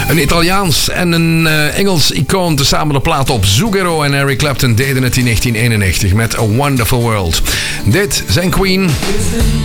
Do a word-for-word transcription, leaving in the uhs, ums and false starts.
Een Italiaans en een uh, Engels icoon tezamen de plaat op. Zucchero en Eric Clapton deden het in negentien eenennegentig met A Wonderful World. Dit zijn Queen.